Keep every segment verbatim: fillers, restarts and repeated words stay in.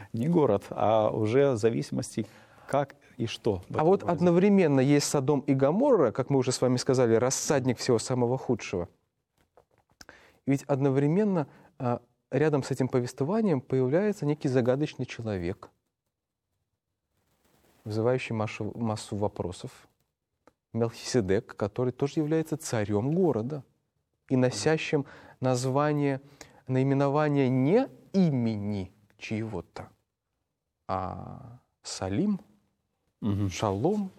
не город, а уже в зависимости как и что. А вот городе. Одновременно есть Содом и Гоморра, как мы уже с вами сказали, рассадник всего самого худшего. Ведь одновременно рядом с этим повествованием появляется некий загадочный человек, вызывающий массу, массу вопросов. Мелхиседек, который тоже является царем города и носящим название, наименование не имени чьего-то, а Салим, угу. Шалом.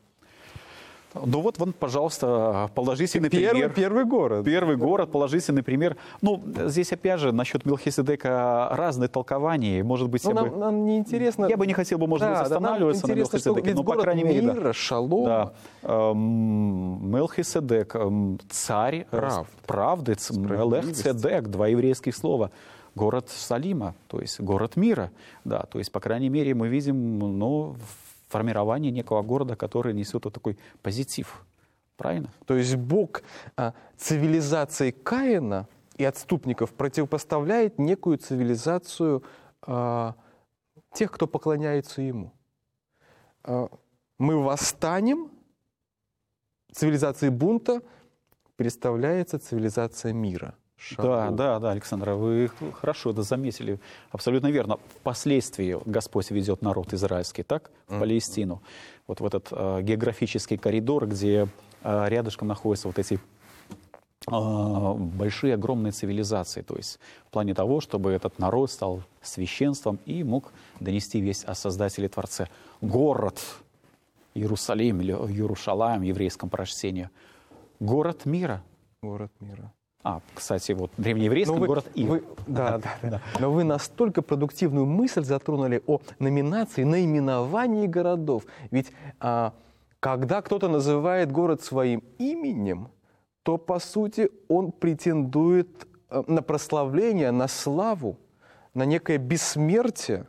Ну вот, вон, пожалуйста, положительный первый, пример. Первый город. Первый город, положительный пример. Ну, здесь опять же насчет Мелхиседека разные толкования. Может быть, ну, я нам, бы... нам не интересно. Я бы не хотел бы, может да, быть, останавливаться да, на Мелхиседеке. Но, по крайней мере, мира, да. Шалом. Да. Мелхиседек, царь Прав. правды, Мелхиседек, два еврейских слова. Город Салима, то есть город мира. Да, то есть, по крайней мере, мы видим, ну, формирование некого города, который несет вот такой позитив. Правильно? То есть Бог а, цивилизации Каина и отступников противопоставляет некую цивилизацию а, тех, кто поклоняется Ему. А, мы восстанем, цивилизации бунта представляется цивилизация мира. Да, да, да, Александр, вы хорошо это заметили. Абсолютно верно. Впоследствии Господь ведет народ израильский, так, в Палестину. Вот в этот э, географический коридор, где э, рядышком находятся вот эти э, большие, огромные цивилизации. То есть в плане того, чтобы этот народ стал священством и мог донести весть о Создателе Творце. Город Иерусалим или Иерушалаим в еврейском прочтении. Город мира. Город мира. А, кстати, вот древнееврейский вы, город Ир. Вы, да, да, да, да. Но вы настолько продуктивную мысль затронули о номинации, наименовании городов. Ведь а, когда кто-то называет город своим именем, то, по сути, он претендует а, на прославление, на славу, на некое бессмертие.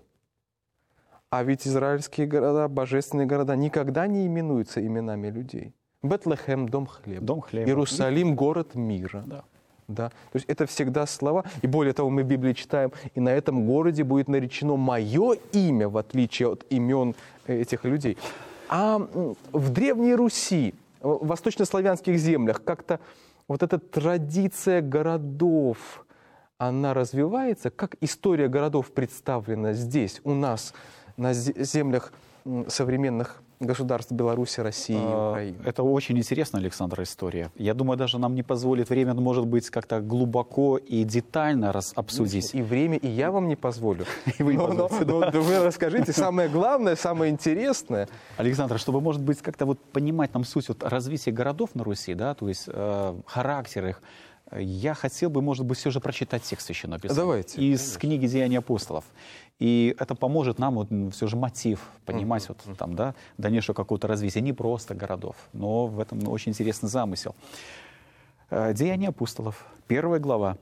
А ведь израильские города, божественные города, никогда не именуются именами людей. Бетлехем – дом хлеба. Дом хлеба. Иерусалим – город мира. Да. Да. То есть это всегда слова. И более того, мы в Библии читаем, и на этом городе будет наречено мое имя, в отличие от имен этих людей. А в Древней Руси, в восточнославянских землях, как-то вот эта традиция городов, она развивается? Как история городов представлена здесь, у нас, на землях современных государств Беларуси, России и Украины? Это очень интересная, Александр, история. Я думаю, даже нам не позволит время, может быть, как-то глубоко и детально раз обсудить. И время, и я вам не позволю. И вы не позволите, но, но, но вы расскажите самое главное, самое интересное. Александр, чтобы, может быть, как-то вот понимать нам суть вот развития городов на Руси, да, то есть э, характер их, я хотел бы, может быть, все же прочитать текст Священного Писания. Давайте. Из конечно. книги «Деяния апостолов». И это поможет нам вот, все же мотив понимать uh-huh. вот, там, да, дальнейшего какого-то развития, не просто городов, но в этом очень интересный замысел. «Деяния апостолов», первая глава,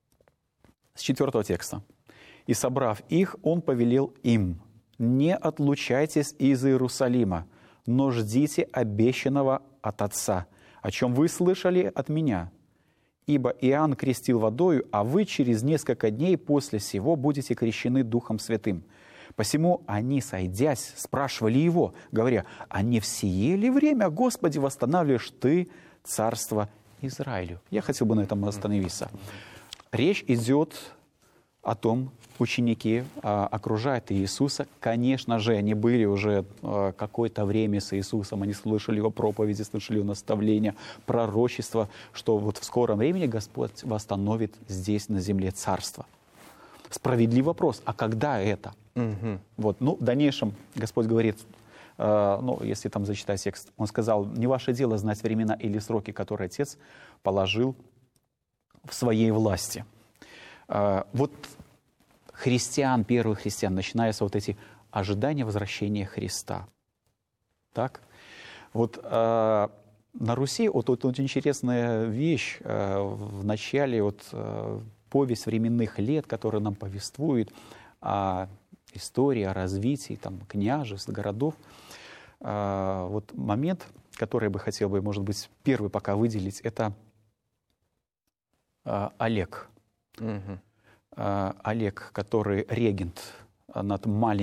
с четвертого текста. «И собрав их, он повелел им: не отлучайтесь из Иерусалима, но ждите обещанного от Отца, о чем вы слышали от меня. Ибо Иоанн крестил водою, а вы через несколько дней после сего будете крещены Духом Святым. Посему они, сойдясь, спрашивали его, говоря: а не в сие ли время, Господи, восстанавливаешь ты царство Израилю?» Я хотел бы на этом остановиться. Речь идет о том, ученики а, окружают Иисуса. Конечно же, они были уже а, какое-то время с Иисусом, они слышали его проповеди, слышали его наставления, пророчества, что вот в скором времени Господь восстановит здесь на земле царство. Справедливый вопрос, а когда это? Угу. Вот, ну, в дальнейшем Господь говорит, э, ну, если там зачитать текст, Он сказал: не ваше дело знать времена или сроки, которые Отец положил в своей власти. Э, вот христиан, первых христиан, начинаются вот эти ожидания возвращения Христа. Так? Вот э, на Руси вот, вот очень интересная вещь. Э, в начале вот, э, повесть временных лет, которая нам повествует о истории, о развитии там, княжеств, городов. Э, вот момент, который я бы хотел бы, может быть, первый пока выделить, это э, Олег. Угу. Олег, который регент над маленьким